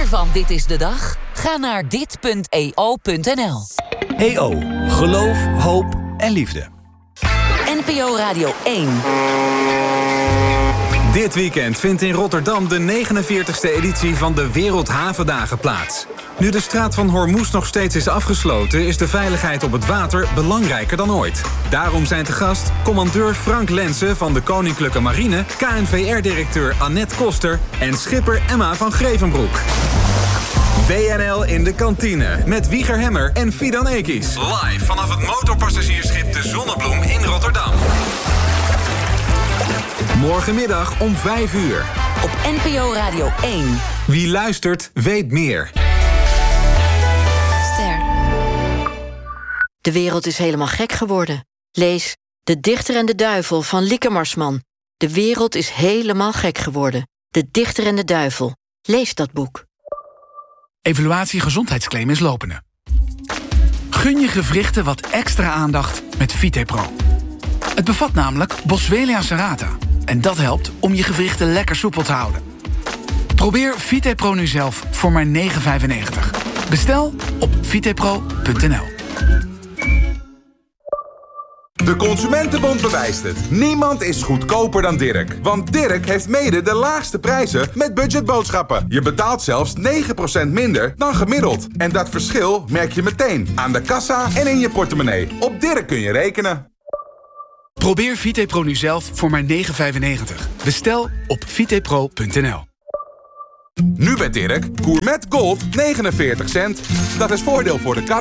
Meer van Dit is de Dag? Ga naar dit.eo.nl. EO. Geloof, hoop en liefde. NPO Radio 1. Dit weekend vindt in Rotterdam de 49e editie van de Wereldhavendagen plaats. Nu de straat van Hormuz nog steeds is afgesloten, is de veiligheid op het water belangrijker dan ooit. Daarom zijn te gast commandeur Frank Lensen van de Koninklijke Marine, KNVR-directeur Annette Koster en schipper Emma van Grevenbroek. WNL in de kantine met Wieger Hemmer en Fidan Ekies. Live vanaf het motorpassagiersschip de Zonnebloem in Rotterdam. Morgenmiddag om 5 uur. Op NPO Radio 1. Wie luistert, weet meer. Ster. De wereld is helemaal gek geworden. Lees De Dichter en de Duivel van Lieke Marsman. De wereld is helemaal gek geworden. De Dichter en de Duivel. Lees dat boek. Evaluatie gezondheidsclaim is lopende. Gun je gewrichten wat extra aandacht met VitePro. Het bevat namelijk Boswellia serrata. En dat helpt om je gewrichten lekker soepel te houden. Probeer VitePro nu zelf voor maar €9,95. Bestel op vitepro.nl. De Consumentenbond bewijst het. Niemand is goedkoper dan Dirk. Want Dirk heeft mede de laagste prijzen met budgetboodschappen. Je betaalt zelfs 9% minder dan gemiddeld. En dat verschil merk je meteen aan de kassa en in je portemonnee. Op Dirk kun je rekenen. Probeer VitePro nu zelf voor maar €9,95. Bestel op vitepro.nl. Nu bij Dirk, Gourmet Gold 49 cent. Dat is voordeel voor de kat.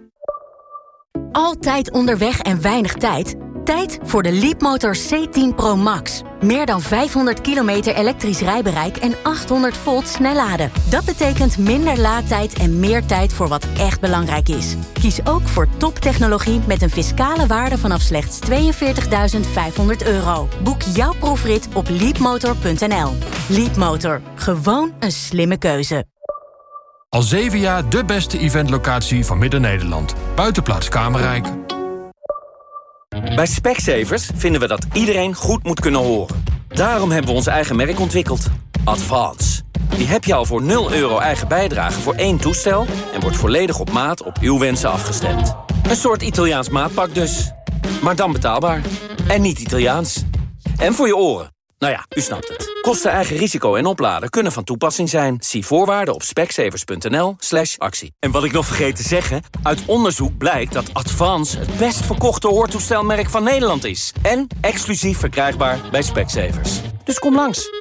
Altijd onderweg en weinig tijd? Tijd voor de Leapmotor C10 Pro Max. Meer dan 500 kilometer elektrisch rijbereik en 800 volt snelladen. Dat betekent minder laadtijd en meer tijd voor wat echt belangrijk is. Kies ook voor toptechnologie met een fiscale waarde vanaf slechts €42.500. Boek jouw proefrit op leapmotor.nl. Leapmotor. Gewoon een slimme keuze. Al 7 jaar de beste eventlocatie van Midden-Nederland. Buitenplaats Kamerrijk. Bij Specsavers vinden we dat iedereen goed moet kunnen horen. Daarom hebben we ons eigen merk ontwikkeld. Advance. Die heb je al voor €0 eigen bijdrage voor 1 toestel... en wordt volledig op maat op uw wensen afgestemd. Een soort Italiaans maatpak dus. Maar dan betaalbaar. En niet Italiaans. En voor je oren. Nou ja, u snapt het. Kosten, eigen risico en opladen kunnen van toepassing zijn. Zie voorwaarden op specsavers.nl/actie. En wat ik nog vergeet te zeggen... uit onderzoek blijkt dat Advance het best verkochte hoortoestelmerk van Nederland is. En exclusief verkrijgbaar bij Specsavers. Dus kom langs.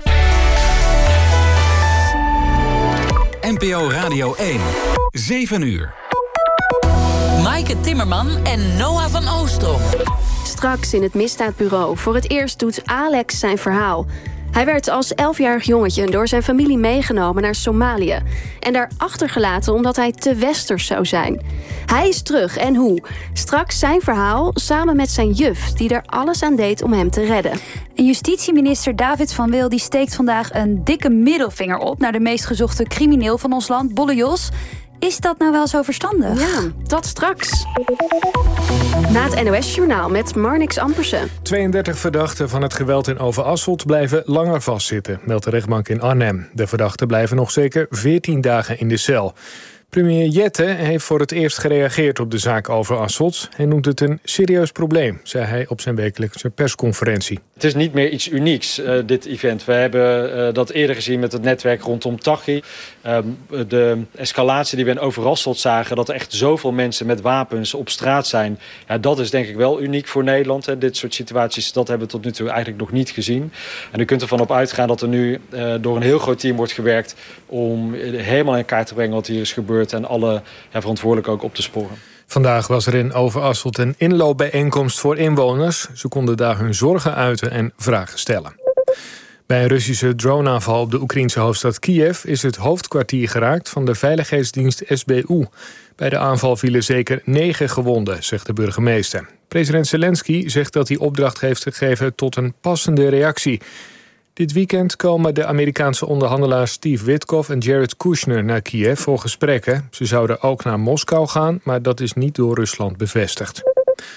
NPO Radio 1. 7 uur. Maaike Timmerman en Noah van Oostrom. Straks in het misdaadbureau. Voor het eerst doet Alex zijn verhaal. Hij werd als 11-jarig jongetje door zijn familie meegenomen naar Somalië. En daar achtergelaten omdat hij te westers zou zijn. Hij is terug en hoe? Straks zijn verhaal samen met zijn juf, die er alles aan deed om hem te redden. En justitieminister David van Wil die steekt vandaag een dikke middelvinger op naar de meest gezochte crimineel van ons land, Bolle Jos. Is dat nou wel zo verstandig? Ja, dat straks. Na het NOS-journaal met Marnix Ampersen. 32 verdachten van het geweld in Overasselt blijven langer vastzitten, meldt de rechtbank in Arnhem. De verdachten blijven nog zeker 14 dagen in de cel. Premier Jette heeft voor het eerst gereageerd op de zaak Overasselt. Hij noemt het een serieus probleem, zei hij op zijn wekelijkse persconferentie. Het is niet meer iets unieks, dit event. We hebben dat eerder gezien met het netwerk rondom Taghi. De escalatie die we in Overasselt zagen, dat er echt zoveel mensen met wapens op straat zijn. Ja, dat is denk ik wel uniek voor Nederland. Hè. Dit soort situaties, dat hebben we tot nu toe eigenlijk nog niet gezien. En u kunt ervan op uitgaan dat er nu door een heel groot team wordt gewerkt om helemaal in kaart te brengen wat hier is gebeurd en alle verantwoordelijken ook op te sporen. Vandaag was er in Overasselt een inloopbijeenkomst voor inwoners. Ze konden daar hun zorgen uiten en vragen stellen. Bij een Russische droneaanval op de Oekraïnse hoofdstad Kiev is het hoofdkwartier geraakt van de veiligheidsdienst SBU. Bij de aanval vielen zeker 9 gewonden, zegt de burgemeester. President Zelensky zegt dat hij opdracht heeft gegeven tot een passende reactie. Dit weekend komen de Amerikaanse onderhandelaars Steve Witkoff en Jared Kushner naar Kiev voor gesprekken. Ze zouden ook naar Moskou gaan, maar dat is niet door Rusland bevestigd.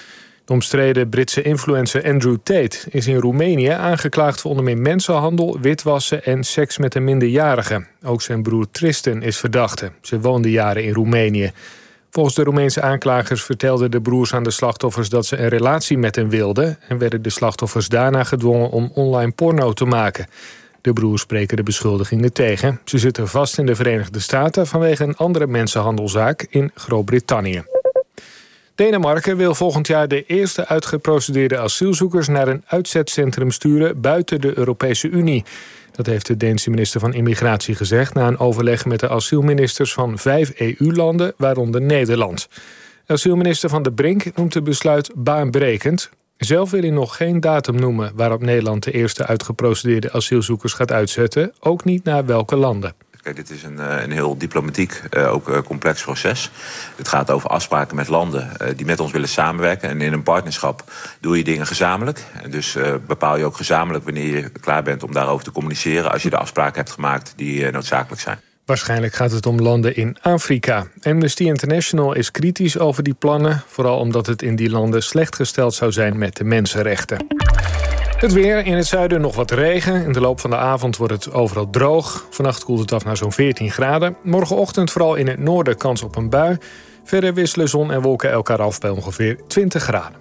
De omstreden Britse influencer Andrew Tate is in Roemenië aangeklaagd voor onder meer mensenhandel, witwassen en seks met een minderjarige. Ook zijn broer Tristan is verdachte. Ze woonde jaren in Roemenië. Volgens de Roemeense aanklagers vertelden de broers aan de slachtoffers dat ze een relatie met hen wilden en werden de slachtoffers daarna gedwongen om online porno te maken. De broers spreken de beschuldigingen tegen. Ze zitten vast in de Verenigde Staten vanwege een andere mensenhandelzaak in Groot-Brittannië. Denemarken wil volgend jaar de eerste uitgeprocedeerde asielzoekers naar een uitzetcentrum sturen buiten de Europese Unie. Dat heeft de Deense minister van Immigratie gezegd na een overleg met de asielministers van 5 EU-landen, waaronder Nederland. De asielminister Van der Brink noemt het besluit baanbrekend. Zelf wil hij nog geen datum noemen waarop Nederland de eerste uitgeprocedeerde asielzoekers gaat uitzetten, ook niet naar welke landen. Kijk, dit is een heel diplomatiek, ook complex proces. Het gaat over afspraken met landen die met ons willen samenwerken. En in een partnerschap doe je dingen gezamenlijk. En dus bepaal je ook gezamenlijk wanneer je klaar bent om daarover te communiceren, als je de afspraken hebt gemaakt die noodzakelijk zijn. Waarschijnlijk gaat het om landen in Afrika. Amnesty International is kritisch over die plannen, vooral omdat het in die landen slecht gesteld zou zijn met de mensenrechten. Het weer, in het zuiden nog wat regen. In de loop van de avond wordt het overal droog. Vannacht koelt het af naar zo'n 14 graden. Morgenochtend vooral in het noorden kans op een bui. Verder wisselen zon en wolken elkaar af bij ongeveer 20 graden.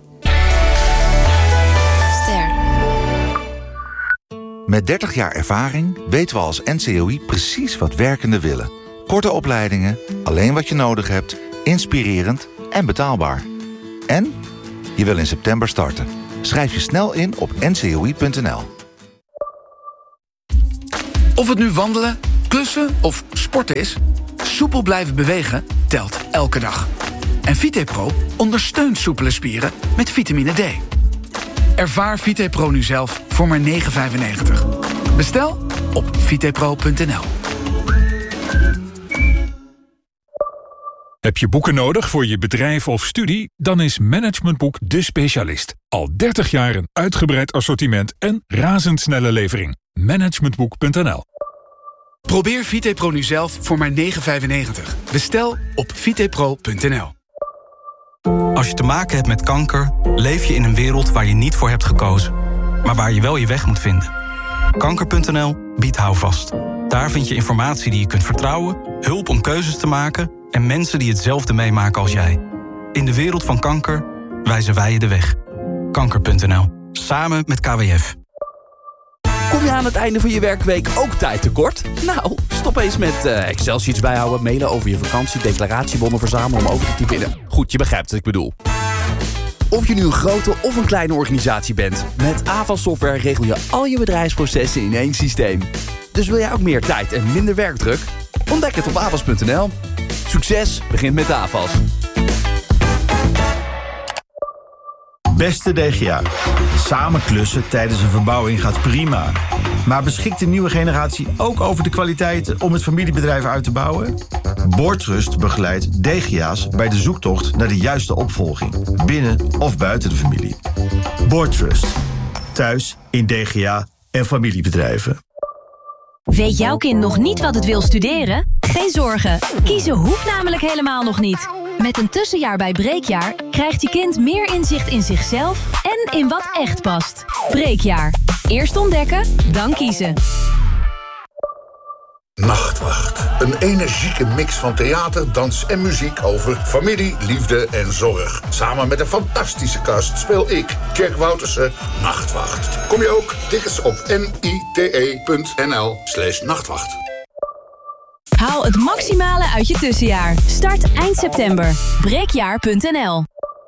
Met 30 jaar ervaring weten we als NCOI precies wat werkenden willen. Korte opleidingen, alleen wat je nodig hebt, inspirerend en betaalbaar. En je wil in september starten. Schrijf je snel in op ncoi.nl. Of het nu wandelen, klussen of sporten is, soepel blijven bewegen telt elke dag. En VitePro ondersteunt soepele spieren met vitamine D. Ervaar VitePro nu zelf voor maar €9,95. Bestel op vitepro.nl. Heb je boeken nodig voor je bedrijf of studie? Dan is Managementboek de specialist. Al 30 jaar een uitgebreid assortiment en razendsnelle levering. Managementboek.nl. Probeer VitePro nu zelf voor maar €9,95. Bestel op vitepro.nl. Als je te maken hebt met kanker, leef je in een wereld waar je niet voor hebt gekozen, maar waar je wel je weg moet vinden. Kanker.nl biedt houvast. Daar vind je informatie die je kunt vertrouwen, hulp om keuzes te maken en mensen die hetzelfde meemaken als jij. In de wereld van kanker wijzen wij je de weg. Kanker.nl. Samen met KWF. Kom je aan het einde van je werkweek ook tijd tekort? Nou, stop eens met Excel-sheets bijhouden, mailen over je vakantie, declaratiebonnen verzamelen om over te typen. Goed, je begrijpt wat ik bedoel. Of je nu een grote of een kleine organisatie bent, met Avas Software regel je al je bedrijfsprocessen in één systeem. Dus wil jij ook meer tijd en minder werkdruk? Ontdek het op avas.nl. Succes begint met Avas. Beste DGA, samen klussen tijdens een verbouwing gaat prima. Maar beschikt de nieuwe generatie ook over de kwaliteiten om het familiebedrijf uit te bouwen? Boardtrust begeleidt DGA's bij de zoektocht naar de juiste opvolging, binnen of buiten de familie. Boardtrust, thuis in DGA en familiebedrijven. Weet jouw kind nog niet wat het wil studeren? Geen zorgen, kiezen hoeft namelijk helemaal nog niet. Met een tussenjaar bij Breekjaar krijgt je kind meer inzicht in zichzelf en in wat echt past. Breekjaar. Eerst ontdekken, dan kiezen. Nachtwacht. Een energieke mix van theater, dans en muziek over familie, liefde en zorg. Samen met een fantastische cast speel ik, Kirk Woutersen, Nachtwacht. Kom je ook? Tickets op nite.nl/nachtwacht. Haal het maximale uit je tussenjaar. Start eind september. Breekjaar.nl.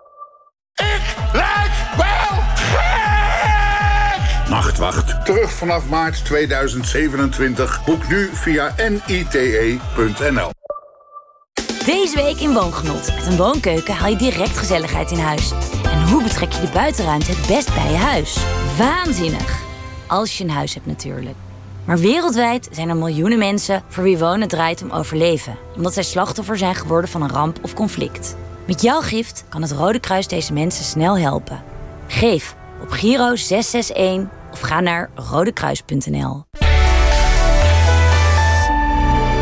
Nachtwacht. Terug vanaf maart 2027. Boek nu via nite.nl. Deze week in Woongenot. Met een woonkeuken haal je direct gezelligheid in huis. En hoe betrek je de buitenruimte het best bij je huis? Waanzinnig. Als je een huis hebt natuurlijk. Maar wereldwijd zijn er miljoenen mensen voor wie wonen draait om overleven. Omdat zij slachtoffer zijn geworden van een ramp of conflict. Met jouw gift kan het Rode Kruis deze mensen snel helpen. Geef op Giro 661 of ga naar rodekruis.nl.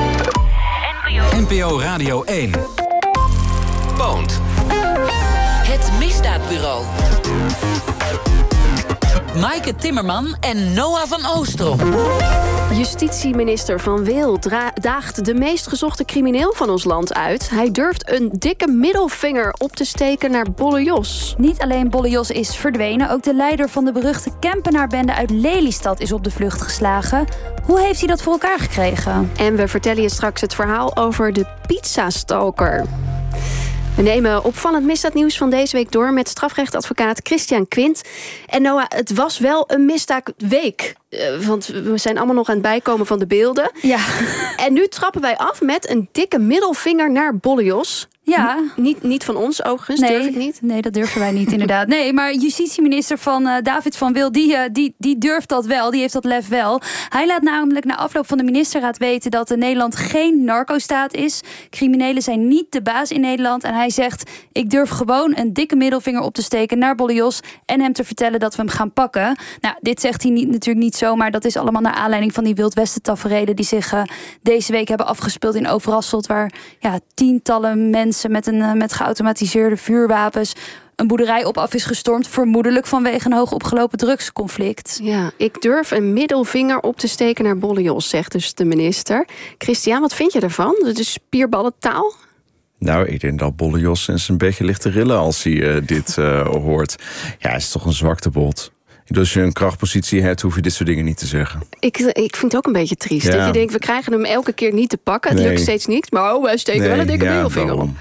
NPO Radio 1. Poont. Het Misdaadbureau. Maaike Timmerman en Noah van Oostrom. Justitieminister Van Wil daagt de meest gezochte crimineel van ons land uit. Hij durft een dikke middelvinger op te steken naar Bolle Jos. Niet alleen Bolle Jos is verdwenen, ook de leider van de beruchte Kempenaarbende uit Lelystad is op de vlucht geslagen. Hoe heeft hij dat voor elkaar gekregen? En we vertellen je straks het verhaal over de pizzastalker. We nemen opvallend misdaadnieuws van deze week door met strafrechtadvocaat Christian Quint. En Noah, het was wel een misdaadweek. Want we zijn allemaal nog aan het bijkomen van de beelden. Ja. En nu trappen wij af met een dikke middelvinger naar Bolle Jos. Ja. Niet van ons overigens, durf ik niet. Nee, dat durven wij niet inderdaad. Nee, maar justitieminister David van Wil, die durft dat wel. Die heeft dat lef wel. Hij laat namelijk na afloop van de ministerraad weten dat Nederland geen narcostaat is. Criminelen zijn niet de baas in Nederland. En hij zegt, ik durf gewoon een dikke middelvinger op te steken naar Bolle Jos en hem te vertellen dat we hem gaan pakken. Nou, dit zegt hij natuurlijk niet zomaar. Dat is allemaal naar aanleiding van die Wild Westen taferelen die zich deze week hebben afgespeeld in Overasselt, waar tientallen mensen met geautomatiseerde vuurwapens een boerderij op af is gestormd, vermoedelijk vanwege een hoog opgelopen drugsconflict. Ja, ik durf een middelvinger op te steken naar Bolle Jos, zegt dus de minister. Christian, wat vind je ervan? De spierballentaal? Nou, ik denk dat Bolle Jos eens een beetje ligt te rillen als hij dit hoort. Ja, het is toch een zwaktebod. Als je een krachtpositie hebt, hoef je dit soort dingen niet te zeggen. Ik vind het ook een beetje triest. Ja. Dat je denkt, we krijgen hem elke keer niet te pakken. Het lukt steeds niet. Maar wij steken wel een dikke middelvinger op.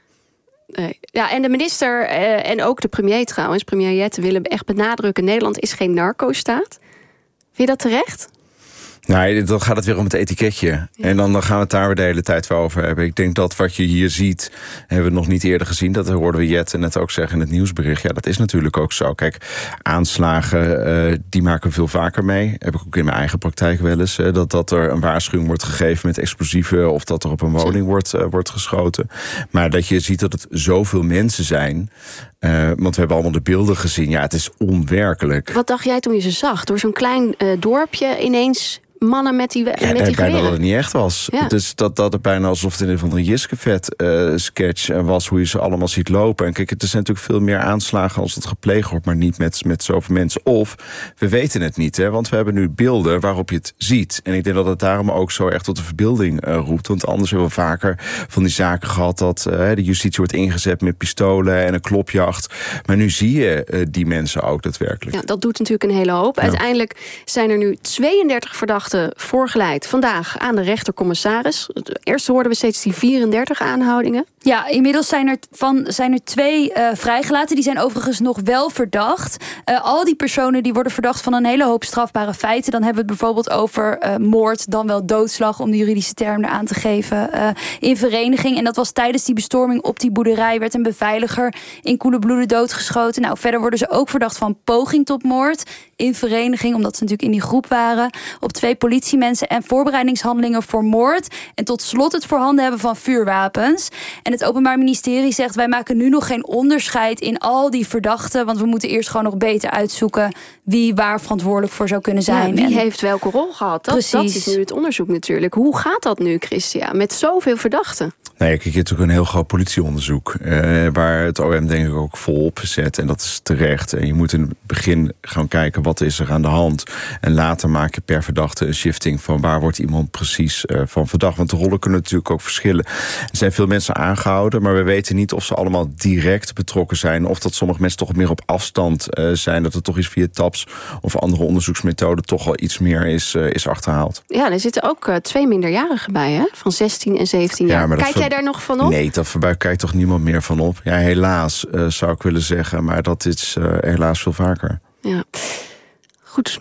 Nee. Ja, en de minister en ook de premier trouwens, premier Jette, willen echt benadrukken, Nederland is geen narco-staat. Vind je dat terecht? Nee, dan gaat het weer om het etiketje. Ja. En dan gaan we het daar weer de hele tijd weer over hebben. Ik denk dat wat je hier ziet, hebben we nog niet eerder gezien. Dat hoorden we Jette net ook zeggen in het nieuwsbericht. Ja, dat is natuurlijk ook zo. Kijk, aanslagen, die maken we veel vaker mee. Heb ik ook in mijn eigen praktijk wel eens. Dat er een waarschuwing wordt gegeven met explosieven, of dat er op een woning wordt geschoten. Maar dat je ziet dat het zoveel mensen zijn. Want we hebben allemaal de beelden gezien. Ja, het is onwerkelijk. Wat dacht jij toen je ze zag? Door zo'n klein dorpje ineens mannen met die geweren. Bijna dat het niet echt was. Ja. Dus dat het bijna alsof het in een van de Jiskevet sketch was, hoe je ze allemaal ziet lopen. En kijk, het is natuurlijk veel meer aanslagen als het gepleegd wordt, maar niet met zoveel mensen. Of we weten het niet, hè, want we hebben nu beelden waarop je het ziet. En ik denk dat het daarom ook zo echt tot de verbeelding roept. Want anders hebben we vaker van die zaken gehad dat de justitie wordt ingezet met pistolen en een klopjacht. Maar nu zie je die mensen ook daadwerkelijk. Ja, dat doet natuurlijk een hele hoop. Ja. Uiteindelijk zijn er nu 32 verdachten voorgeleid vandaag aan de rechtercommissaris. Eerst hoorden we steeds die 34 aanhoudingen. Ja, inmiddels zijn er 2 vrijgelaten. Die zijn overigens nog wel verdacht. Al die personen die worden verdacht van een hele hoop strafbare feiten. Dan hebben we het bijvoorbeeld over moord, dan wel doodslag, om de juridische term eraan te geven, in vereniging. En dat was tijdens die bestorming op die boerderij, werd een beveiliger in koele bloeden doodgeschoten. Nou, verder worden ze ook verdacht van poging tot moord in vereniging, omdat ze natuurlijk in die groep waren, op 2 politiemensen en voorbereidingshandelingen voor moord. En tot slot het voorhanden hebben van vuurwapens. En het Openbaar Ministerie zegt, wij maken nu nog geen onderscheid in al die verdachten, want we moeten eerst gewoon nog beter uitzoeken wie waar verantwoordelijk voor zou kunnen zijn. Ja, wie heeft welke rol gehad? Dat is nu het onderzoek natuurlijk. Hoe gaat dat nu, Christian, met zoveel verdachten? Nee, kijk, je hebt natuurlijk een heel groot politieonderzoek, waar het OM denk ik ook volop zet. En dat is terecht. En je moet in het begin gaan kijken, wat is er aan de hand? En later maak je per verdachte een shifting van waar wordt iemand precies van verdacht. Want de rollen kunnen natuurlijk ook verschillen. Er zijn veel mensen aangehouden, maar we weten niet of ze allemaal direct betrokken zijn. Of dat sommige mensen toch meer op afstand zijn. Dat er toch iets via TAPS of andere onderzoeksmethoden toch al iets meer is achterhaald. Ja, er zitten ook 2 minderjarigen bij, hè? Van 16 en 17 jaar. Ja, kijk jij daar nog van op? Nee, daar kijkt toch niemand meer van op. Ja, helaas zou ik willen zeggen. Maar dat is helaas veel vaker. Ja, goed.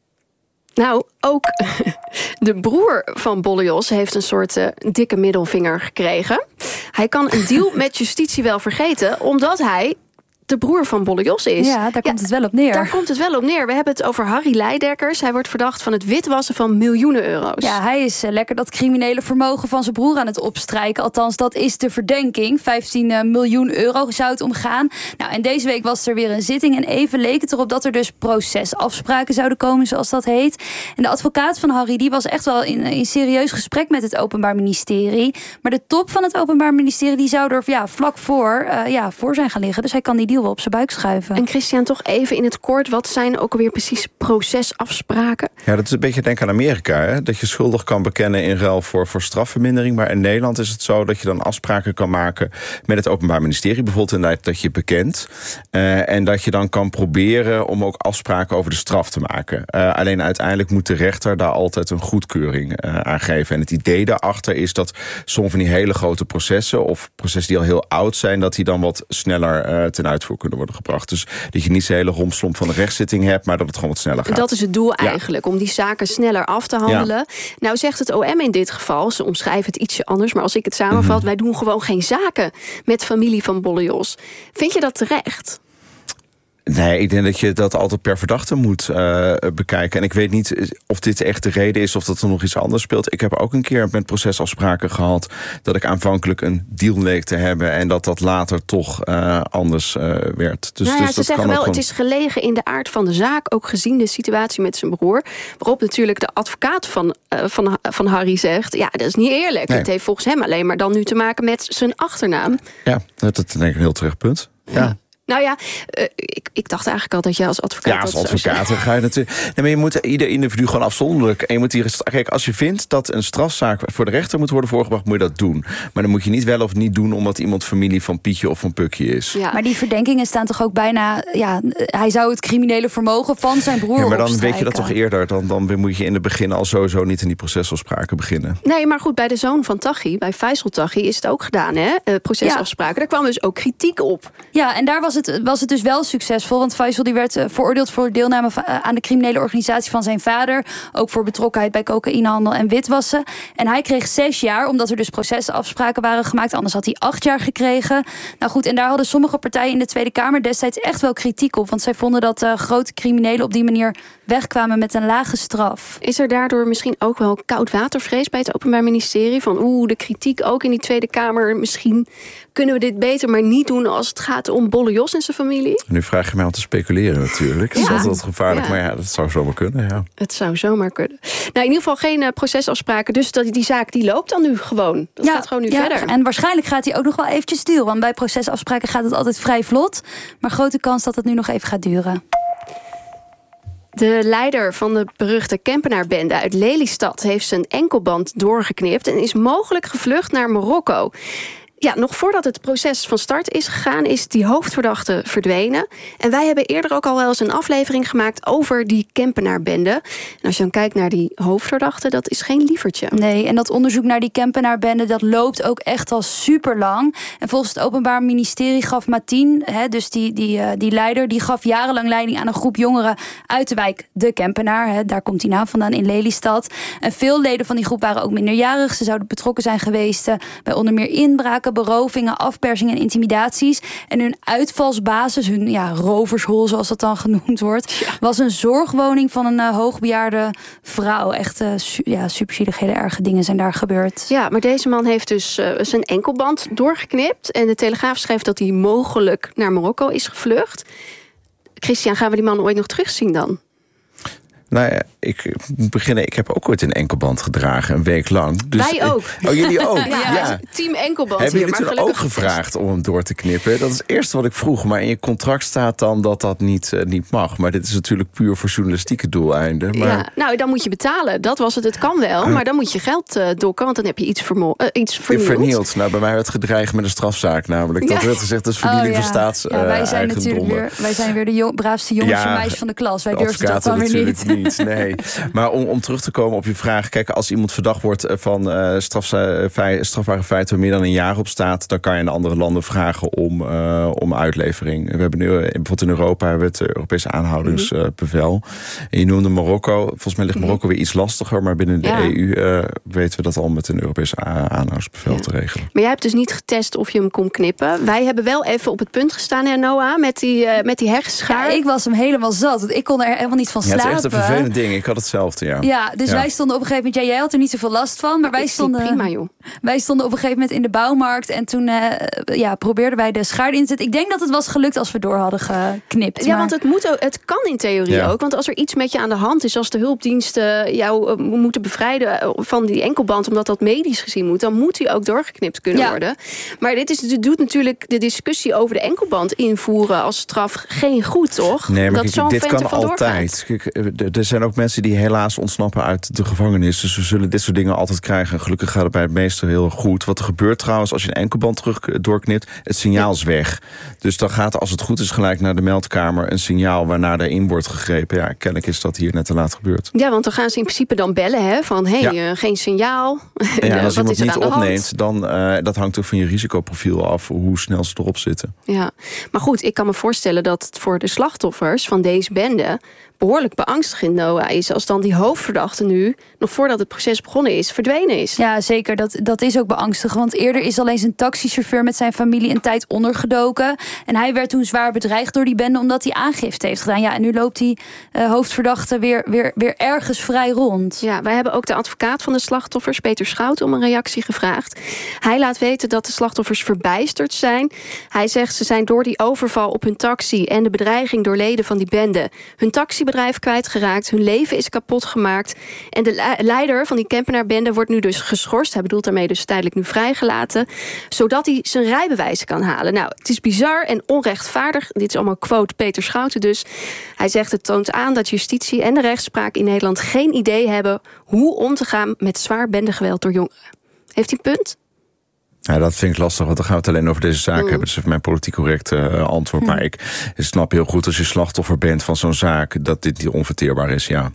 Nou, ook de broer van Bolle Jos heeft een soort dikke middelvinger gekregen. Hij kan een deal met justitie wel vergeten, omdat hij de broer van Bolle Jos is. Ja, daar komt het wel op neer. Daar komt het wel op neer. We hebben het over Harry Leidekkers. Hij wordt verdacht van het witwassen van miljoenen euro's. Ja, hij is lekker dat criminele vermogen van zijn broer aan het opstrijken. Althans, dat is de verdenking. 15 miljoen euro zou het omgaan. Nou, en deze week was er weer een zitting. En even leek het erop dat er dus procesafspraken zouden komen, zoals dat heet. En de advocaat van Harry, die was echt wel in serieus gesprek met het Openbaar Ministerie. Maar de top van het Openbaar Ministerie, die zou er vlak voor zijn gaan liggen. Dus hij kan die deal wel op zijn buik schuiven. En Christian, toch even in het kort, wat zijn ook alweer precies procesafspraken? Ja, dat is een beetje denk aan Amerika, hè? Dat je schuldig kan bekennen in ruil voor strafvermindering. Maar in Nederland is het zo dat je dan afspraken kan maken met het Openbaar Ministerie. Bijvoorbeeld inderdaad dat je bekent. En dat je dan kan proberen om ook afspraken over de straf te maken. Alleen uiteindelijk moet de rechter daar altijd een goedkeuring aan geven. En het idee daarachter is dat sommige van die hele grote processen, of processen die al heel oud zijn, dat die dan wat sneller ten uitvoer kunnen worden gebracht. Dus dat je niet zo'n hele rompslomp van de rechtszitting hebt, maar dat het gewoon wat sneller gaat. Dat is het doel eigenlijk, om die zaken sneller af te handelen. Ja. Nou zegt het OM in dit geval, ze omschrijven het ietsje anders, maar als ik het samenvat, wij doen gewoon geen zaken met familie van Bolle Jos. Vind je dat terecht? Nee, ik denk dat je dat altijd per verdachte moet bekijken. En ik weet niet of dit echt de reden is of dat er nog iets anders speelt. Ik heb ook een keer met procesafspraken gehad dat ik aanvankelijk een deal leek te hebben en dat later toch anders werd. Dus, dus ze zeggen wel, het is gelegen in de aard van de zaak, ook gezien de situatie met zijn broer. Waarop natuurlijk de advocaat van Harry zegt, ja, dat is niet eerlijk. Nee. Het heeft volgens hem alleen maar dan nu te maken met zijn achternaam. Ja, dat is denk ik een heel terecht punt. Ja. Nou ja, ik dacht eigenlijk al dat jij als advocaat... Ja, als advocaat ga je natuurlijk... Nee, maar je moet ieder individu gewoon afzonderlijk... En je moet kijk, als je vindt dat een strafzaak voor de rechter moet worden voorgebracht, moet je dat doen. Maar dan moet je niet wel of niet doen omdat iemand familie van Pietje of van Pukje is. Ja. Maar die verdenkingen staan toch ook bijna... Ja, hij zou het criminele vermogen van zijn broer maar dan opstrijken. Weet je dat toch eerder. Dan moet je in het begin al sowieso niet in die procesafspraken beginnen. Nee, maar goed, bij de zoon van Taghi, bij Faisal Taghi, is het ook gedaan, hè? Procesafspraken. Daar kwam dus ook kritiek op. Ja, en daar was het dus wel succesvol. Want Faisal die werd veroordeeld voor deelname aan de criminele organisatie van zijn vader. Ook voor betrokkenheid bij cocaïnehandel en witwassen. En hij kreeg 6 jaar, omdat er dus procesafspraken waren gemaakt. Anders had hij 8 jaar gekregen. Nou goed, en daar hadden sommige partijen in de Tweede Kamer destijds echt wel kritiek op. Want zij vonden dat grote criminelen op die manier wegkwamen met een lage straf. Is er daardoor misschien ook wel koudwatervrees bij het Openbaar Ministerie? Van de kritiek ook in die Tweede Kamer. Misschien kunnen we dit beter maar niet doen als het gaat om Bolle Jos en zijn familie? Nu vraag je mij om te speculeren natuurlijk. Dat is altijd gevaarlijk, maar ja, dat zou zomaar kunnen. Ja. Het zou zomaar kunnen. Nou, in ieder geval geen procesafspraken. Dus die zaak die loopt dan nu gewoon. Dat gaat gewoon nu verder. En waarschijnlijk gaat hij ook nog wel eventjes stil. Want bij procesafspraken gaat het altijd vrij vlot. Maar grote kans dat het nu nog even gaat duren. De leider van de beruchte Kempenaarbende uit Lelystad heeft zijn enkelband doorgeknipt en is mogelijk gevlucht naar Marokko. Ja, nog voordat het proces van start is gegaan, is die hoofdverdachte verdwenen. En wij hebben eerder ook al wel eens een aflevering gemaakt over die Kempenaarbende. En als je dan kijkt naar die hoofdverdachte, dat is geen lievertje. Nee, en dat onderzoek naar die Kempenaarbende, dat loopt ook echt al super lang. En volgens het Openbaar Ministerie gaf Mateen, dus die leider, die gaf jarenlang leiding aan een groep jongeren uit de wijk De Kempenaar. Daar komt die naam vandaan, in Lelystad. En veel leden van die groep waren ook minderjarig. Ze zouden betrokken zijn geweest bij onder meer inbraken, berovingen, afpersingen en intimidaties. En hun uitvalsbasis, hun rovershol zoals dat dan genoemd wordt, was een zorgwoning van een hoogbejaarde vrouw. Echt superzielig, hele erge dingen zijn daar gebeurd. Ja, maar deze man heeft dus zijn enkelband doorgeknipt. En de Telegraaf schrijft dat hij mogelijk naar Marokko is gevlucht. Christian, gaan we die man ooit nog terugzien dan? Nou ja, ik moet beginnen. Ik heb ook ooit een enkelband gedragen, een week lang. Dus, wij ook. Oh, jullie ook? Ja. Team enkelband. Hebben jullie toen ook gevraagd om hem door te knippen? Dat is het eerste wat ik vroeg. Maar in je contract staat dan dat niet mag. Maar dit is natuurlijk puur voor journalistieke doeleinden. Maar... Ja, nou, dan moet je betalen. Dat was het. Het kan wel. Maar dan moet je geld dokken, want dan heb je iets vernield. Nou, bij mij werd gedreigd met een strafzaak namelijk. Dat werd gezegd, dat is vernieling van staats wij zijn natuurlijk wij zijn weer de braafste jongens en meisjes van de klas. Wij durfden dat dan weer niet. niet, nee. Maar om terug te komen op je vraag... Kijk, als iemand verdacht wordt van strafbare feiten... waar meer dan een jaar op staat... dan kan je in andere landen vragen om uitlevering. We hebben nu, bijvoorbeeld in Europa... hebben we het Europese aanhoudingsbevel. En je noemde Marokko. Volgens mij ligt Marokko weer iets lastiger... maar binnen de EU weten we dat al met een Europese aanhoudingsbevel te regelen. Maar jij hebt dus niet getest of je hem kon knippen. Wij hebben wel even op het punt gestaan, hè, Noah, met die hersenschaar. Ja, ik was hem helemaal zat. Want ik kon er helemaal niet van slapen. Ja, het is echt een vervelend ding. Ik had hetzelfde, ja. Ja, dus wij stonden op een gegeven moment... jij had er niet zoveel last van, maar wij stonden... Prima, joh. Wij stonden op een gegeven moment in de bouwmarkt... en toen probeerden wij de schaar in te zetten. Ik denk dat het was gelukt als we door hadden geknipt. Ja, want het kan in theorie ook. Want als er iets met je aan de hand is... als de hulpdiensten jou moeten bevrijden van die enkelband... omdat dat medisch gezien moet... dan moet die ook doorgeknipt kunnen worden. Maar dit doet natuurlijk de discussie over de enkelband invoeren... als straf geen goed, toch? Nee, maar dit kan altijd. Er zijn ook mensen die helaas ontsnappen uit de gevangenis. Dus we zullen dit soort dingen altijd krijgen. En gelukkig gaat het bij het meeste heel goed. Wat er gebeurt trouwens als je een enkelband doorknipt... het signaal is weg. Dus dan gaat, als het goed is, gelijk naar de meldkamer... een signaal waarna erin wordt gegrepen. Ja, kennelijk is dat hier net te laat gebeurd. Ja, want dan gaan ze in principe dan bellen, hè? Van, geen signaal. En als iemand niet opneemt, dan dat hangt ook van je risicoprofiel af... hoe snel ze erop zitten. Ja, maar goed, ik kan me voorstellen dat het voor de slachtoffers van deze bende... behoorlijk beangstigend, Noah, is als dan die hoofdverdachte nu... nog voordat het proces begonnen is, verdwenen is. Ja, zeker. Dat is ook beangstigend. Want eerder is alleen zijn taxichauffeur met zijn familie een tijd ondergedoken. En hij werd toen zwaar bedreigd door die bende... omdat hij aangifte heeft gedaan. Ja, en nu loopt die hoofdverdachte weer ergens vrij rond. Ja, wij hebben ook de advocaat van de slachtoffers, Peter Schout, om een reactie gevraagd. Hij laat weten dat de slachtoffers verbijsterd zijn. Hij zegt ze zijn door die overval op hun taxi... en de bedreiging door leden van die bende... hun taxibedrijf kwijtgeraakt, hun leven is kapot gemaakt. En de leider van die Kempenaarbende wordt nu dus geschorst. Hij bedoelt daarmee dus tijdelijk nu vrijgelaten. Zodat hij zijn rijbewijs kan halen. Nou, het is bizar en onrechtvaardig. Dit is allemaal quote Peter Schouten dus. Hij zegt het toont aan dat justitie en de rechtspraak in Nederland... geen idee hebben hoe om te gaan met zwaar bendegeweld door jongeren. Heeft hij een punt? Ja, dat vind ik lastig, want dan gaan we het alleen over deze zaak hebben. Dat is even mijn politiek correcte antwoord. Maar ik snap heel goed als je slachtoffer bent van zo'n zaak... dat dit niet onverteerbaar is, ja.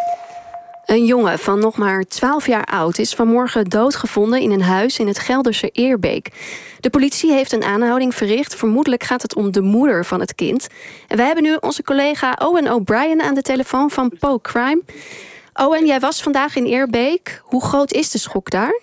Een jongen van nog maar 12 jaar oud is vanmorgen doodgevonden in een huis in het Gelderse Eerbeek. De politie heeft een aanhouding verricht. Vermoedelijk gaat het om de moeder van het kind. En wij hebben nu onze collega Owen O'Brien aan de telefoon van Poe Crime. Owen, jij was vandaag in Eerbeek. Hoe groot is de schok daar?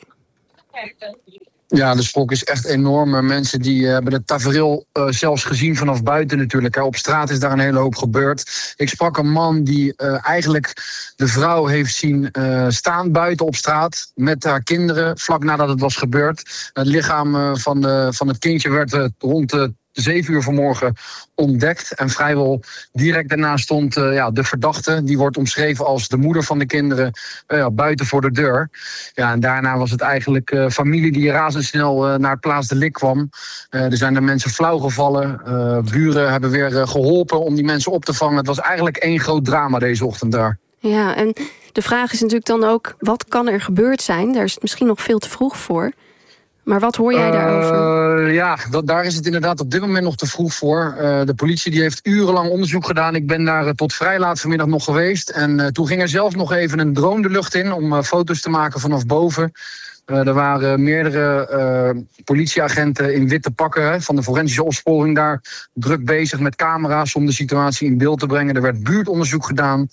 Ja, de schok is echt enorm. Mensen die hebben het tafereel zelfs gezien vanaf buiten natuurlijk. Op straat is daar een hele hoop gebeurd. Ik sprak een man die eigenlijk de vrouw heeft zien staan buiten op straat... met haar kinderen, vlak nadat het was gebeurd. Het lichaam van het kindje werd rond 7 uur vanmorgen ontdekt. En vrijwel direct daarna stond de verdachte. Die wordt omschreven als de moeder van de kinderen buiten voor de deur. Ja, en daarna was het eigenlijk familie die razendsnel naar het plaatsdelict kwam. Er zijn er mensen flauw gevallen. Buren hebben weer geholpen om die mensen op te vangen. Het was eigenlijk één groot drama deze ochtend daar. Ja, en de vraag is natuurlijk dan ook... wat kan er gebeurd zijn? Daar is het misschien nog veel te vroeg voor... Maar wat hoor jij daarover? Daar is het inderdaad op dit moment nog te vroeg voor. De politie die heeft urenlang onderzoek gedaan. Ik ben daar tot vrij laat vanmiddag nog geweest. En toen ging er zelf nog even een drone de lucht in... om foto's te maken vanaf boven. Er waren meerdere politieagenten in witte pakken... van de forensische opsporing daar druk bezig met camera's... om de situatie in beeld te brengen. Er werd buurtonderzoek gedaan.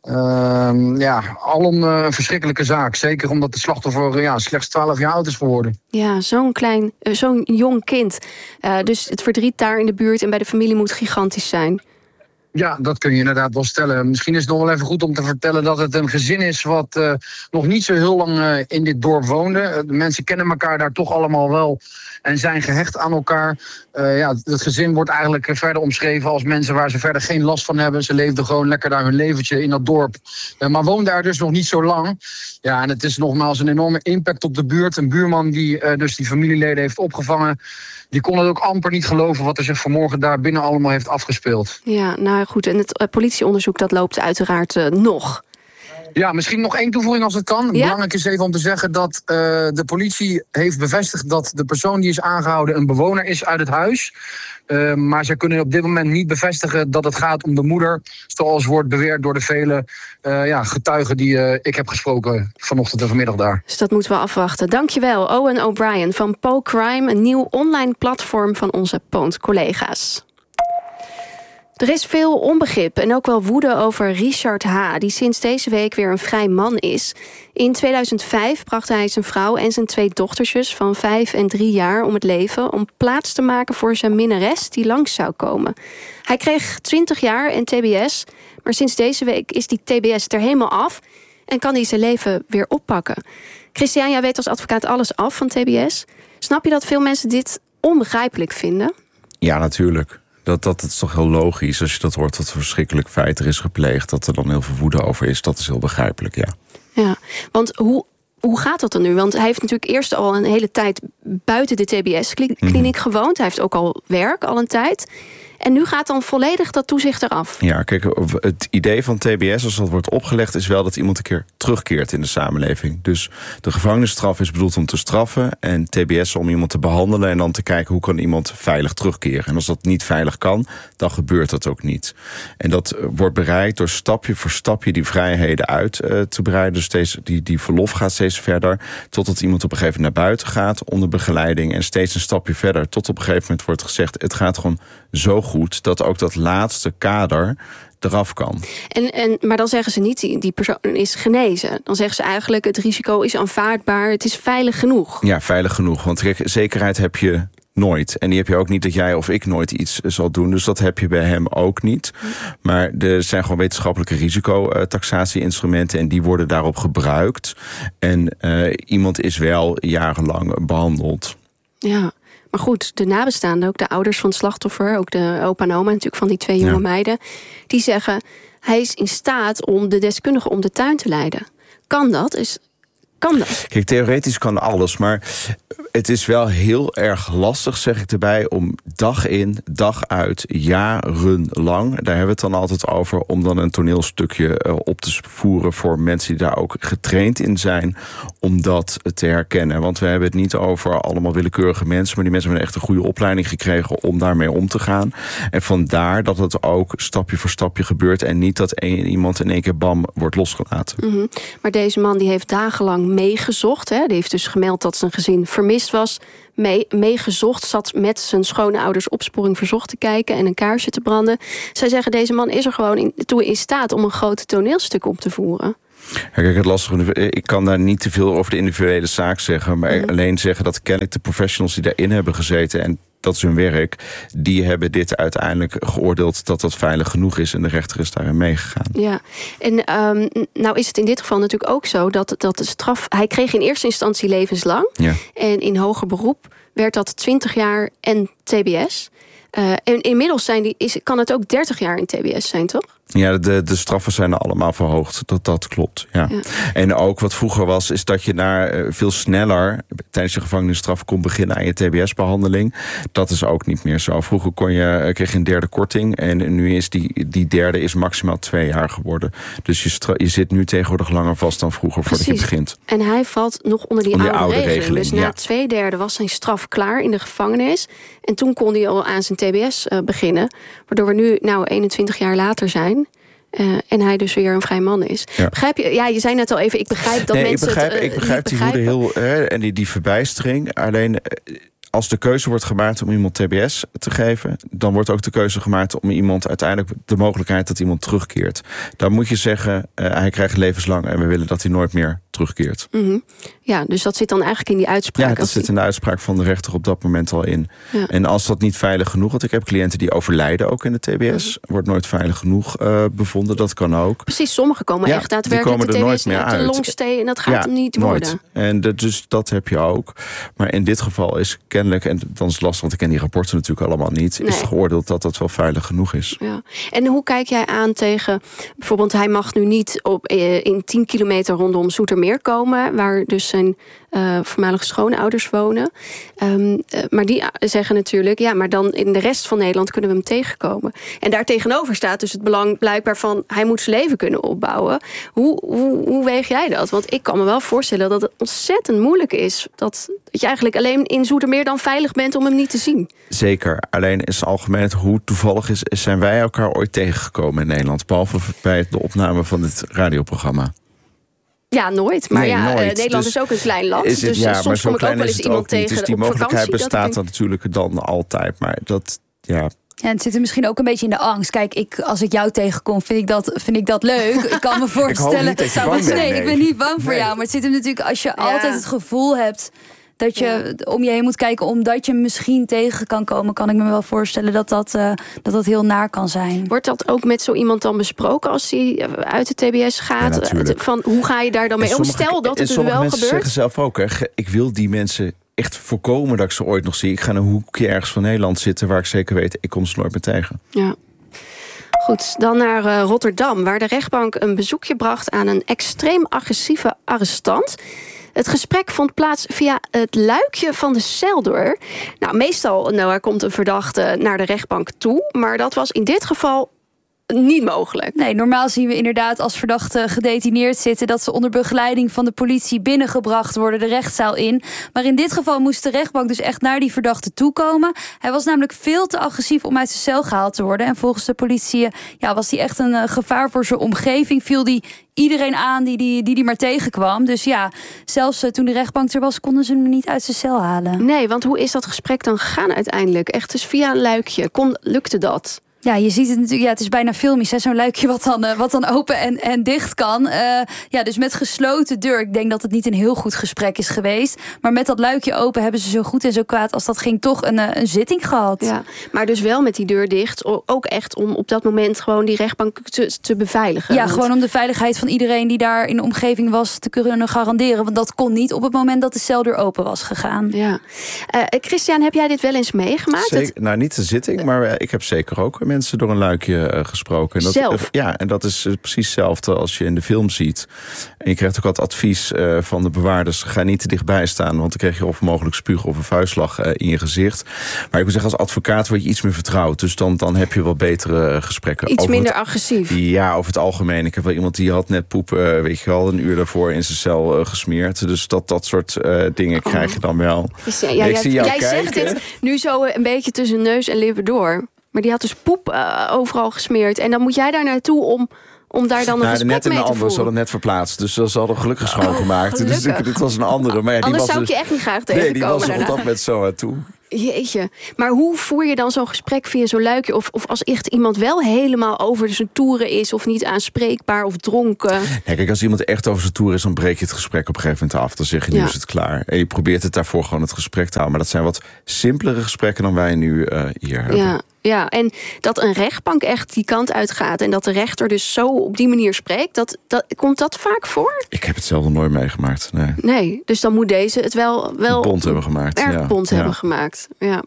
Alom een verschrikkelijke zaak. Zeker omdat de slachtoffer slechts 12 jaar oud is geworden. Ja, zo'n jong kind. Dus het verdriet daar in de buurt en bij de familie moet gigantisch zijn. Ja, dat kun je inderdaad wel stellen. Misschien is het nog wel even goed om te vertellen dat het een gezin is... wat nog niet zo heel lang in dit dorp woonde. De mensen kennen elkaar daar toch allemaal wel en zijn gehecht aan elkaar. Het gezin wordt eigenlijk verder omschreven als mensen waar ze verder geen last van hebben. Ze leefden gewoon lekker daar hun leventje in dat dorp. Maar woonden daar dus nog niet zo lang. Ja, en het is nogmaals een enorme impact op de buurt. Een buurman die dus die familieleden heeft opgevangen... die kon het ook amper niet geloven wat er zich vanmorgen daar binnen allemaal heeft afgespeeld. Ja, nou goed. En het politieonderzoek dat loopt uiteraard nog. Ja, misschien nog 1 toevoeging als het kan. Ja? Belangrijk is even om te zeggen dat de politie heeft bevestigd dat de persoon die is aangehouden een bewoner is uit het huis. Maar ze kunnen op dit moment niet bevestigen dat het gaat om de moeder, zoals wordt beweerd door de vele getuigen die ik heb gesproken vanochtend en vanmiddag daar. Dus dat moeten we afwachten. Dankjewel, Owen O'Brien van PoCrime, een nieuw online platform van onze Poont-collega's. Er is veel onbegrip en ook wel woede over Richard H., die sinds deze week weer een vrij man is. In 2005 bracht hij zijn vrouw en zijn 2 dochtertjes van 5 en 3 jaar om het leven om plaats te maken voor zijn minnares die langs zou komen. Hij kreeg 20 jaar en TBS, maar sinds deze week is die TBS er helemaal af en kan hij zijn leven weer oppakken. Christian, jij weet als advocaat alles af van TBS. Snap je dat veel mensen dit onbegrijpelijk vinden? Ja, natuurlijk. Dat is toch heel logisch als je dat hoort, dat er verschrikkelijk feit er is gepleegd, dat er dan heel veel woede over is. Dat is heel begrijpelijk, ja. Ja, want hoe gaat dat dan nu? Want hij heeft natuurlijk eerst al een hele tijd buiten de TBS-kliniek gewoond. Hij heeft ook al werk, al een tijd. En nu gaat dan volledig dat toezicht eraf. Ja, kijk, het idee van TBS, als dat wordt opgelegd, is wel dat iemand een keer terugkeert in de samenleving. Dus de gevangenisstraf is bedoeld om te straffen en TBS om iemand te behandelen en dan te kijken hoe kan iemand veilig terugkeren. En als dat niet veilig kan, dan gebeurt dat ook niet. En dat wordt bereikt door stapje voor stapje die vrijheden uit te breiden. Dus die verlof gaat steeds verder, totdat iemand op een gegeven moment naar buiten gaat onder begeleiding en steeds een stapje verder, tot op een gegeven moment wordt gezegd, het gaat gewoon zo goed dat ook dat laatste kader eraf kan. Maar dan zeggen ze niet, die persoon is genezen. Dan zeggen ze eigenlijk, het risico is aanvaardbaar, het is veilig genoeg. Ja, veilig genoeg. Want zekerheid heb je nooit. En die heb je ook niet dat jij of ik nooit iets zal doen. Dus dat heb je bij hem ook niet. Maar er zijn gewoon wetenschappelijke risicotaxatie-instrumenten en die worden daarop gebruikt. En iemand is wel jarenlang behandeld. Ja. Maar goed, de nabestaanden, ook de ouders van het slachtoffer, ook de opa en oma natuurlijk van die 2 jonge meiden, die zeggen, hij is in staat om de deskundige om de tuin te leiden. Kan dat? Kan dat? Kijk, theoretisch kan alles, maar het is wel heel erg lastig, zeg ik erbij, om dag in, dag uit, jarenlang, daar hebben we het dan altijd over, om dan een toneelstukje op te voeren voor mensen die daar ook getraind in zijn, om dat te herkennen. Want we hebben het niet over allemaal willekeurige mensen, maar die mensen hebben echt een goede opleiding gekregen om daarmee om te gaan. En vandaar dat het ook stapje voor stapje gebeurt en niet dat iemand in één keer bam wordt losgelaten. Mm-hmm. Maar deze man die heeft dagenlang meegezocht. Hè? Die heeft dus gemeld dat zijn gezin vermist was. Meegezocht, zat met zijn schoonouders opsporing verzocht te kijken en een kaarsje te branden. Zij zeggen, deze man is er gewoon toe in staat om een groot toneelstuk op te voeren. Ja, kijk, het lastige, ik kan daar niet te veel over de individuele zaak zeggen, maar alleen zeggen dat kennelijk de professionals die daarin hebben gezeten, en dat is hun werk, die hebben dit uiteindelijk geoordeeld dat dat veilig genoeg is en de rechter is daarin meegegaan. Ja, en nou is het in dit geval natuurlijk ook zo dat de straf, hij kreeg in eerste instantie levenslang. Ja. En in hoger beroep werd dat 20 jaar en TBS. En inmiddels kan het ook 30 jaar in TBS zijn, toch? Ja, de straffen zijn allemaal verhoogd. Dat klopt, ja. En ook wat vroeger was, is dat je veel sneller tijdens je gevangenisstraf kon beginnen aan je TBS-behandeling. Dat is ook niet meer zo. Vroeger kreeg je een derde korting en nu is die derde is maximaal 2 jaar geworden. Dus je zit nu tegenwoordig langer vast dan vroeger voordat je begint. En hij valt nog onder die oude regeling. Dus na 2/3 was zijn straf klaar in de gevangenis. En toen kon hij al aan zijn TBS beginnen. Waardoor we nu 21 jaar later zijn. En hij dus weer een vrij man is. Ja. Begrijp je? Ja, je zei net al even, ik begrijp dat mensen ik begrijp die woede heel en die verbijstering. Alleen als de keuze wordt gemaakt om iemand TBS te geven, dan wordt ook de keuze gemaakt om iemand uiteindelijk de mogelijkheid dat iemand terugkeert. Dan moet je zeggen, hij krijgt levenslang en we willen dat hij nooit meer terugkeert. Mm-hmm. Ja, dus dat zit dan eigenlijk in die uitspraak. Ja, dat zit in de uitspraak van de rechter op dat moment al in. Ja. En als dat niet veilig genoeg, want ik heb cliënten die overlijden ook in de TBS, wordt nooit veilig genoeg bevonden, dat kan ook. Precies, sommigen komen echt daadwerkelijk de TBS nooit meer uit. De longstay en dat gaat hem niet worden. En dus dat heb je ook. Maar in dit geval is kennelijk, en dan is het lastig, want ik ken die rapporten natuurlijk allemaal niet, is geoordeeld dat dat wel veilig genoeg is. Ja. En hoe kijk jij aan tegen, bijvoorbeeld hij mag nu niet in 10 kilometer rondom Zoetermeer Zoetermeer komen, waar dus zijn voormalige schoonouders wonen. Maar die zeggen natuurlijk, ja, maar dan in de rest van Nederland kunnen we hem tegenkomen. En daar tegenover staat dus het belang blijkbaar van, hij moet zijn leven kunnen opbouwen. Hoe weeg jij dat? Want ik kan me wel voorstellen dat het ontzettend moeilijk is. Dat je eigenlijk alleen in Zoetermeer dan veilig bent om hem niet te zien. Zeker. Alleen in het algemeen, hoe toevallig is, zijn wij elkaar ooit tegengekomen in Nederland. Behalve bij de opname van dit radioprogramma. Ja, nooit. Maar nooit. Nederland is ook een klein land. Is het, dus soms kom ik ook wel eens iemand tegen dus die op mogelijkheid vakantie. bestaat dan natuurlijk dan altijd. Maar dat, ja... Ja, en het zit er misschien ook een beetje in de angst. Kijk, als ik jou tegenkom, vind ik dat leuk. Ik kan me voorstellen... Ik hoop niet dat je bang bent. Nee, ik ben niet bang voor jou. Maar het zit hem natuurlijk, als je altijd het gevoel hebt dat je om je heen moet kijken omdat je misschien tegen kan komen, kan ik me wel voorstellen dat heel naar kan zijn. Wordt dat ook met zo iemand dan besproken als hij uit de TBS gaat? Ja, van hoe ga je daar dan mee om? Stel dat het er wel gebeurt. Sommige mensen zeggen zelf ook, ik wil die mensen echt voorkomen dat ik ze ooit nog zie. Ik ga in een hoekje ergens van Nederland zitten waar ik zeker weet, ik kom ze nooit meer tegen. Ja. Goed, dan naar Rotterdam, waar de rechtbank een bezoekje bracht aan een extreem agressieve arrestant. Het gesprek vond plaats via het luikje van de celdeur. Nou, meestal komt een verdachte naar de rechtbank toe, maar dat was in dit geval niet mogelijk. Nee, normaal zien we inderdaad als verdachten gedetineerd zitten dat ze onder begeleiding van de politie binnengebracht worden de rechtszaal in. Maar in dit geval moest de rechtbank dus echt naar die verdachte toekomen. Hij was namelijk veel te agressief om uit zijn cel gehaald te worden. En volgens de politie was hij echt een gevaar voor zijn omgeving. Viel die iedereen aan die maar tegenkwam. Dus ja, zelfs toen de rechtbank er was, konden ze hem niet uit zijn cel halen. Nee, want hoe is dat gesprek dan gegaan uiteindelijk? Echt dus via een luikje. Lukte dat? Ja, je ziet het natuurlijk. Ja, het is bijna filmisch, hè? Zo'n luikje wat dan open en dicht kan. Dus met gesloten deur. Ik denk dat het niet een heel goed gesprek is geweest. Maar met dat luikje open hebben ze zo goed en zo kwaad als dat ging toch een zitting gehad. Ja, maar dus wel met die deur dicht. Ook echt om op dat moment gewoon die rechtbank te beveiligen. Ja, gewoon om de veiligheid van iedereen die daar in de omgeving was te kunnen garanderen. Want dat kon niet op het moment dat de celdeur open was gegaan. Ja. Christian, heb jij dit wel eens meegemaakt? Zeker, nou, niet de zitting, maar ik heb zeker ook mensen door een luikje gesproken. Zelf? Ja, en dat is precies hetzelfde als je in de film ziet. En je krijgt ook wat advies van de bewaarders. Ga niet te dichtbij staan, want dan krijg je of mogelijk spuug of een vuistslag in je gezicht. Maar ik wil zeggen, als advocaat word je iets meer vertrouwd. Dus dan heb je wel betere gesprekken. Iets minder agressief? Ja, over het algemeen. Ik heb wel iemand die had net poep, weet je wel, een uur daarvoor in zijn cel gesmeerd. Dus dat soort dingen krijg je dan wel. Christian, jij zegt dit nu zo een beetje tussen neus en lippen door. Maar die had dus poep overal gesmeerd. En dan moet jij daar naartoe om daar dan een gesprek net in mee een te andere, ze voeren. hadden net verplaatst. Dus ze hadden gelukkig schoongemaakt. Dus dit was een andere. Maar ja, Anders die was zou ik je echt niet graag tegenkomen. Nee, die was er daarna. op dat moment zo aan toe. Jeetje. Maar hoe voer je dan zo'n gesprek via zo'n luikje? Of als echt iemand wel helemaal over zijn toeren is, of niet aanspreekbaar of dronken? Ja, kijk, als iemand echt over zijn toer is, dan breek je het gesprek op een gegeven moment af. Dan zeg je, nu is het klaar. En je probeert het daarvoor gewoon het gesprek te houden. Maar dat zijn wat simpelere gesprekken dan wij nu hier hebben. Ja, en dat een rechtbank echt die kant uitgaat en dat de rechter dus zo op die manier spreekt, komt dat vaak voor? Ik heb het zelf nog nooit meegemaakt, nee. Nee, dus dan moet deze het wel bond hebben gemaakt. Erg bond hebben gemaakt, ja.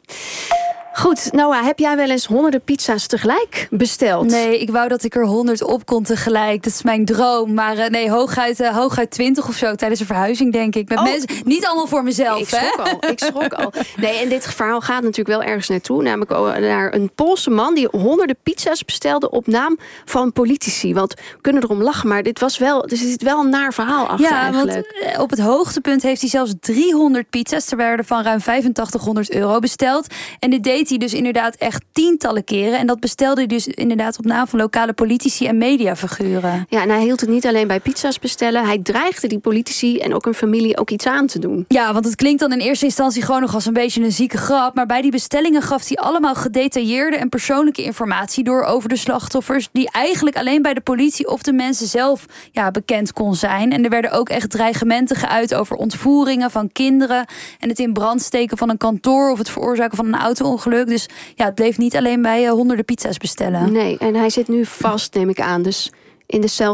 Goed, Noah, heb jij wel eens honderden pizza's tegelijk besteld? Nee, ik wou dat ik er 100 op kon tegelijk. Dat is mijn droom. Maar nee, hooguit 20 of zo tijdens een verhuizing, denk ik. Met mensen, niet allemaal voor mezelf, Ik schrok al. Nee, en dit verhaal gaat natuurlijk wel ergens naartoe. Namelijk naar een Poolse man die honderden pizza's bestelde op naam van politici. Want we kunnen erom lachen, maar er zit wel een naar verhaal achter eigenlijk. Want op het hoogtepunt heeft hij zelfs 300 pizza's ter waarde van ruim €8500 besteld. En dit deed hij dus inderdaad echt tientallen keren. En dat bestelde hij dus inderdaad op naam van lokale politici en mediafiguren. Ja, en hij hield het niet alleen bij pizza's bestellen. Hij dreigde die politici en ook hun familie ook iets aan te doen. Ja, want het klinkt dan in eerste instantie gewoon nog als een beetje een zieke grap. Maar bij die bestellingen gaf hij allemaal gedetailleerde en persoonlijke informatie door over de slachtoffers, die eigenlijk alleen bij de politie of de mensen zelf bekend kon zijn. En er werden ook echt dreigementen geuit over ontvoeringen van kinderen en het in brand steken van een kantoor of het veroorzaken van een auto-ongeluk. Dus ja, het bleef niet alleen bij honderden pizza's bestellen. Nee, en hij zit nu vast, neem ik aan. Dus in de cel geen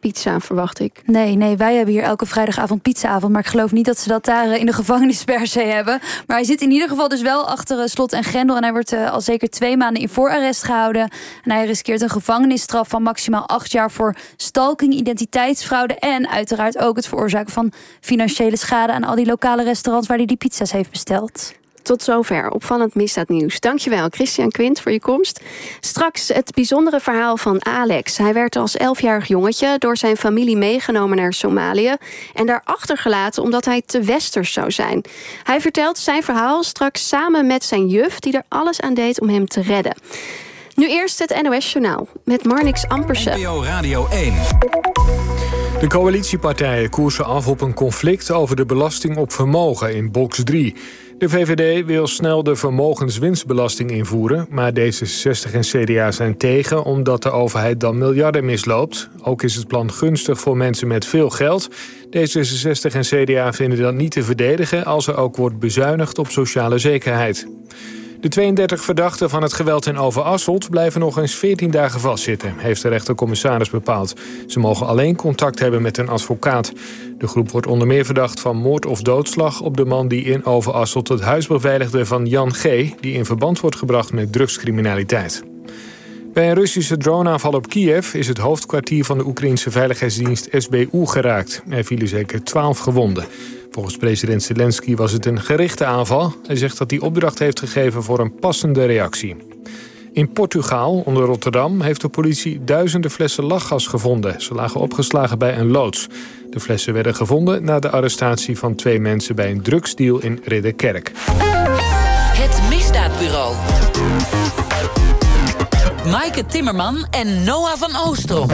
pizza, verwacht ik. Nee, wij hebben hier elke vrijdagavond pizzaavond. Maar ik geloof niet dat ze dat daar in de gevangenis per se hebben. Maar hij zit in ieder geval dus wel achter slot en grendel. En hij wordt al zeker 2 maanden in voorarrest gehouden. En hij riskeert een gevangenisstraf van maximaal 8 jaar... voor stalking, identiteitsfraude... en uiteraard ook het veroorzaken van financiële schade... aan al die lokale restaurants waar hij die pizza's heeft besteld. Tot zover opvallend misdaadnieuws. Dankjewel, Christian Quint, voor je komst. Straks het bijzondere verhaal van Alex. Hij werd als 11-jarig jongetje door zijn familie meegenomen naar Somalië... en daar achtergelaten omdat hij te westers zou zijn. Hij vertelt zijn verhaal straks samen met zijn juf... die er alles aan deed om hem te redden. Nu eerst het NOS-journaal met Marnix Ampersen. NPO Radio 1. De coalitiepartijen koersen af op een conflict over de belasting op vermogen in box 3. De VVD wil snel de vermogenswinstbelasting invoeren... maar D66 en CDA zijn tegen omdat de overheid dan miljarden misloopt. Ook is het plan gunstig voor mensen met veel geld. D66 en CDA vinden dat niet te verdedigen... als er ook wordt bezuinigd op sociale zekerheid. De 32 verdachten van het geweld in Overasselt blijven nog eens 14 dagen vastzitten, heeft de rechtercommissaris bepaald. Ze mogen alleen contact hebben met een advocaat. De groep wordt onder meer verdacht van moord of doodslag op de man die in Overasselt het huis beveiligde van Jan G., die in verband wordt gebracht met drugscriminaliteit. Bij een Russische droneaanval op Kiev is het hoofdkwartier van de Oekraïnse veiligheidsdienst SBU geraakt. Er vielen zeker 12 gewonden. Volgens president Zelensky was het een gerichte aanval. Hij zegt dat hij opdracht heeft gegeven voor een passende reactie. In Portugal, onder Rotterdam, heeft de politie duizenden flessen lachgas gevonden. Ze lagen opgeslagen bij een loods. De flessen werden gevonden na de arrestatie van 2 mensen bij een drugsdeal in Ridderkerk. Het Misdaadbureau. Maaike Timmerman en Noah van Oostel.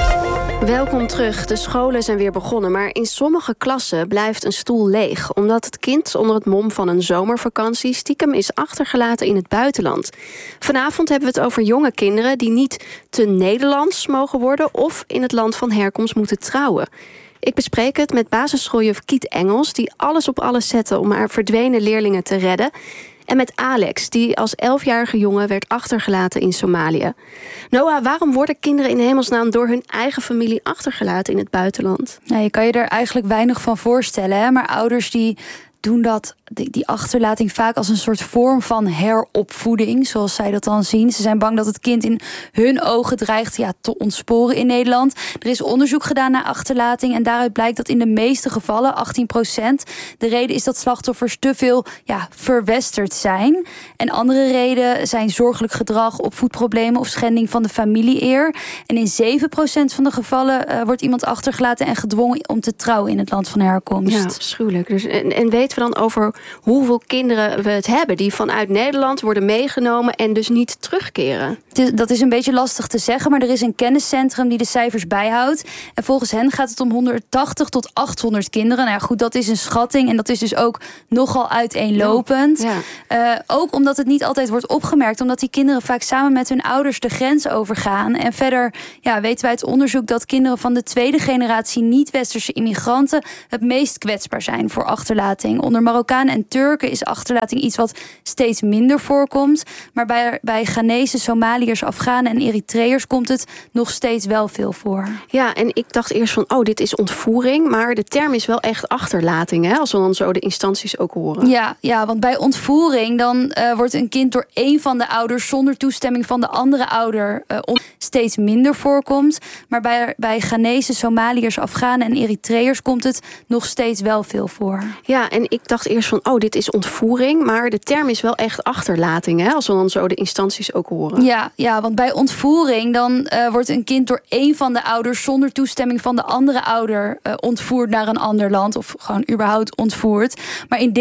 Welkom terug. De scholen zijn weer begonnen, maar in sommige klassen blijft een stoel leeg, omdat het kind onder het mom van een zomervakantie stiekem is achtergelaten in het buitenland. Vanavond hebben we het over jonge kinderen die niet te Nederlands mogen worden of in het land van herkomst moeten trouwen. Ik bespreek het met basisschooljuf Kiet Engels, die alles op alles zette om haar verdwenen leerlingen te redden. En met Alex, die als 11-jarige jongen werd achtergelaten in Somalië. Noah, waarom worden kinderen in hemelsnaam door hun eigen familie achtergelaten in het buitenland? Ja, je kan je er eigenlijk weinig van voorstellen, hè? Maar ouders die doen dat, die achterlating vaak als een soort vorm van heropvoeding, zoals zij dat dan zien. Ze zijn bang dat het kind in hun ogen dreigt te ontsporen in Nederland. Er is onderzoek gedaan naar achterlating en daaruit blijkt dat in de meeste gevallen, 18%, de reden is dat slachtoffers te veel verwesterd zijn. En andere redenen zijn zorgelijk gedrag, opvoedproblemen of schending van de familie-eer. En in 7% van de gevallen wordt iemand achtergelaten en gedwongen om te trouwen in het land van herkomst. Ja, afschuwelijk. Dus, en weten we dan over hoeveel kinderen we het hebben die vanuit Nederland worden meegenomen en dus niet terugkeren? Dat is een beetje lastig te zeggen, maar er is een kenniscentrum die de cijfers bijhoudt. En volgens hen gaat het om 180 tot 800 kinderen. Nou ja, goed, dat is een schatting en dat is dus ook nogal uiteenlopend. Ja. Ook omdat het niet altijd wordt opgemerkt, omdat die kinderen vaak samen met hun ouders de grens overgaan. En verder weten wij uit onderzoek dat kinderen van de tweede generatie niet-westerse immigranten het meest kwetsbaar zijn voor achterlating. Onder Marokkanen en Turken is achterlating iets wat steeds minder voorkomt. Maar bij Ghanese, Somaliërs, Afghanen en Eritreërs komt het nog steeds wel veel voor. Ja, en ik dacht eerst van, dit is ontvoering. Maar de term is wel echt achterlating, hè? Als we dan zo de instanties ook horen. Ja, want bij ontvoering dan wordt een kind door één van de ouders zonder toestemming van de andere ouder steeds minder voorkomt. Maar bij Ghanese, Somaliërs, Afghanen en Eritreërs komt het nog steeds wel veel voor. Ja, en ik dacht eerst van, dit is ontvoering. Maar de term is wel echt achterlating, hè? Als we dan zo de instanties ook horen. Ja, want bij ontvoering dan wordt een kind door één van de ouders zonder toestemming van de andere ouder ontvoerd naar een ander land. Of gewoon überhaupt ontvoerd. Maar in dit